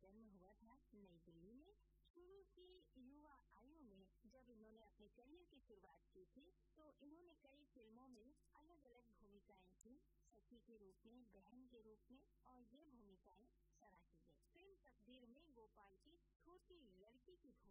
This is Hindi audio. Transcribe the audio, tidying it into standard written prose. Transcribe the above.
जन्म हुआ था नई दिल्ली में। शुरू की युवा आयु में जब इन्होंने अपने करियर की शुरुआत की थी तो इन्होंने कई फिल्मों में अलग अलग भूमिकाएं की, सखी के रूप में, बहन के रूप में, और ये भूमिकाएं सराही गई। फिल्म तकदीर में गोपाल की छोटी लड़की की